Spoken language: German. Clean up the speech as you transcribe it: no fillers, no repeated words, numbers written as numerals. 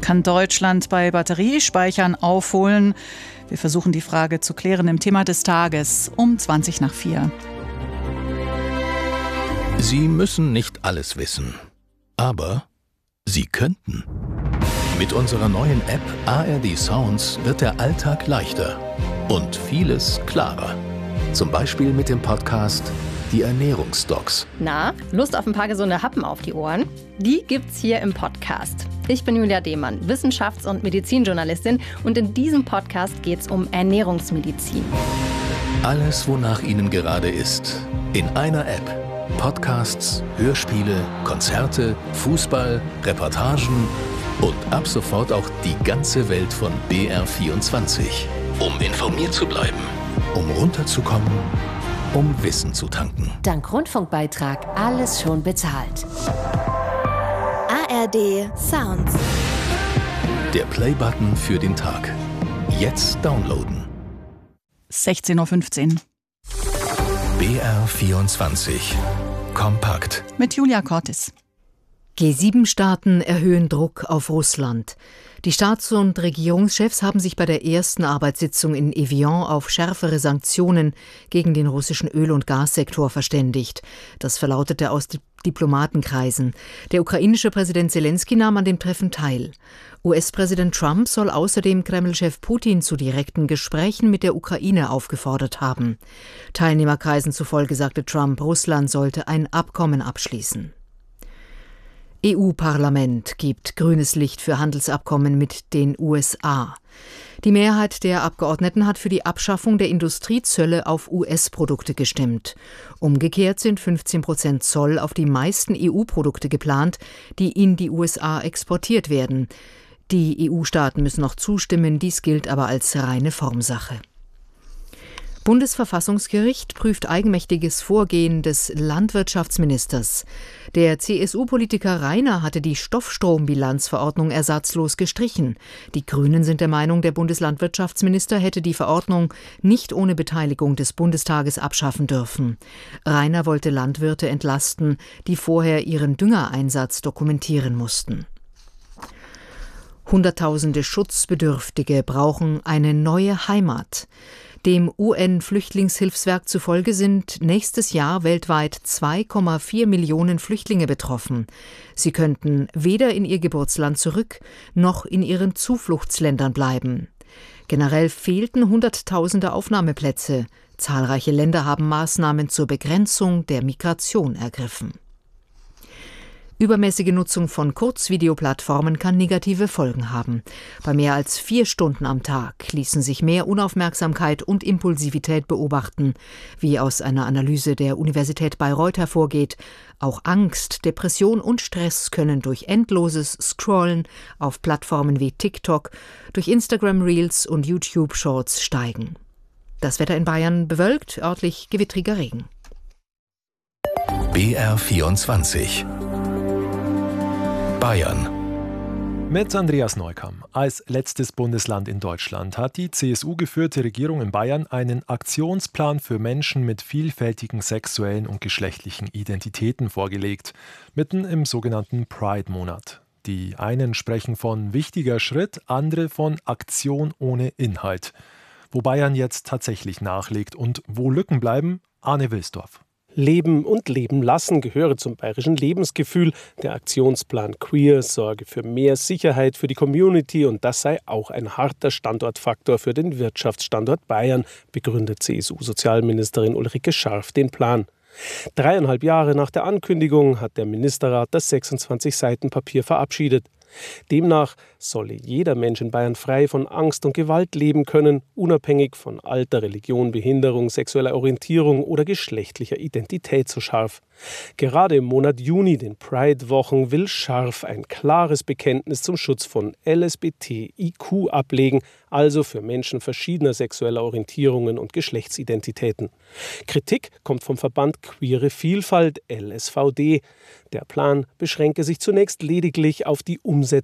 Kann Deutschland bei Batteriespeichern aufholen? Wir versuchen die Frage zu klären im Thema des Tages um 4:20. Sie müssen nicht alles wissen, aber Sie könnten. Mit unserer neuen App ARD Sounds wird der Alltag leichter und vieles klarer. Zum Beispiel mit dem Podcast Die Ernährungsdocs. Na, Lust auf ein paar gesunde Happen auf die Ohren? Die gibt's hier im Podcast. Ich bin Julia Demann, Wissenschafts- und Medizinjournalistin, und in diesem Podcast geht's um Ernährungsmedizin. Alles, wonach Ihnen gerade ist, in einer App. Podcasts, Hörspiele, Konzerte, Fußball, Reportagen und ab sofort auch die ganze Welt von BR24. Um informiert zu bleiben, um runterzukommen, um Wissen zu tanken. Dank Rundfunkbeitrag alles schon bezahlt. ARD Sounds. Der Play-Button für den Tag. Jetzt downloaden. 16:15 Uhr. BR24. Kompakt. Mit Julia Cortis. G7-Staaten erhöhen Druck auf Russland. Die Staats- und Regierungschefs haben sich bei der ersten Arbeitssitzung in Evian auf schärfere Sanktionen gegen den russischen Öl- und Gassektor verständigt. Das verlautete aus Diplomatenkreisen. Der ukrainische Präsident Selenskyj nahm an dem Treffen teil. US-Präsident Trump soll außerdem Kreml-Chef Putin zu direkten Gesprächen mit der Ukraine aufgefordert haben. Teilnehmerkreisen zufolge sagte Trump, Russland sollte ein Abkommen abschließen. EU-Parlament gibt grünes Licht für Handelsabkommen mit den USA. Die Mehrheit der Abgeordneten hat für die Abschaffung der Industriezölle auf US-Produkte gestimmt. Umgekehrt sind 15% Zoll auf die meisten EU-Produkte geplant, die in die USA exportiert werden. Die EU-Staaten müssen noch zustimmen, dies gilt aber als reine Formsache. Bundesverfassungsgericht prüft eigenmächtiges Vorgehen des Landwirtschaftsministers. Der CSU-Politiker Rainer hatte die Stoffstrombilanzverordnung ersatzlos gestrichen. Die Grünen sind der Meinung, der Bundeslandwirtschaftsminister hätte die Verordnung nicht ohne Beteiligung des Bundestages abschaffen dürfen. Rainer wollte Landwirte entlasten, die vorher ihren Düngereinsatz dokumentieren mussten. Hunderttausende Schutzbedürftige brauchen eine neue Heimat. Dem UN-Flüchtlingshilfswerk zufolge sind nächstes Jahr weltweit 2,4 Millionen Flüchtlinge betroffen. Sie könnten weder in ihr Geburtsland zurück noch in ihren Zufluchtsländern bleiben. Generell fehlten Hunderttausende Aufnahmeplätze. Zahlreiche Länder haben Maßnahmen zur Begrenzung der Migration ergriffen. Übermäßige Nutzung von Kurzvideoplattformen kann negative Folgen haben. Bei mehr als 4 Stunden am Tag ließen sich mehr Unaufmerksamkeit und Impulsivität beobachten, wie aus einer Analyse der Universität Bayreuth hervorgeht. Auch Angst, Depression und Stress können durch endloses Scrollen auf Plattformen wie TikTok, durch Instagram Reels und YouTube Shorts steigen. Das Wetter in Bayern bewölkt, örtlich gewittriger Regen. BR24 Bayern. Mit Andreas Neukamm. Als letztes Bundesland in Deutschland hat die CSU-geführte Regierung in Bayern einen Aktionsplan für Menschen mit vielfältigen sexuellen und geschlechtlichen Identitäten vorgelegt, mitten im sogenannten Pride-Monat. Die einen sprechen von wichtiger Schritt, andere von Aktion ohne Inhalt. Wo Bayern jetzt tatsächlich nachlegt und wo Lücken bleiben, Arne Wilsdorf. Leben und Leben lassen gehöre zum bayerischen Lebensgefühl. Der Aktionsplan Queer sorge für mehr Sicherheit für die Community und das sei auch ein harter Standortfaktor für den Wirtschaftsstandort Bayern, begründet CSU-Sozialministerin Ulrike Scharf den Plan. 3,5 Jahre nach der Ankündigung hat der Ministerrat das 26 Seiten Papier verabschiedet. Demnach solle jeder Mensch in Bayern frei von Angst und Gewalt leben können, unabhängig von Alter, Religion, Behinderung, sexueller Orientierung oder geschlechtlicher Identität, so Scharf. Gerade im Monat Juni, den Pride-Wochen, will Scharf ein klares Bekenntnis zum Schutz von LSBTIQ ablegen, also für Menschen verschiedener sexueller Orientierungen und Geschlechtsidentitäten. Kritik kommt vom Verband Queere Vielfalt, LSVD. Der Plan beschränke sich zunächst lediglich auf die Umsetzung